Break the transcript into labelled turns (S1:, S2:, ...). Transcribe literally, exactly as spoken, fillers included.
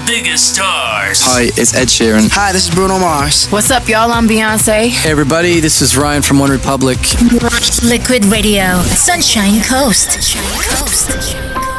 S1: biggest stars.
S2: Hi, it's Ed Sheeran.
S3: Hi, this is Bruno Mars.
S4: What's up, y'all? I'm Beyonce.
S2: Hey, everybody, this is Ryan from One Republic.
S5: Liquid Radio, Sunshine Coast. Sunshine Coast.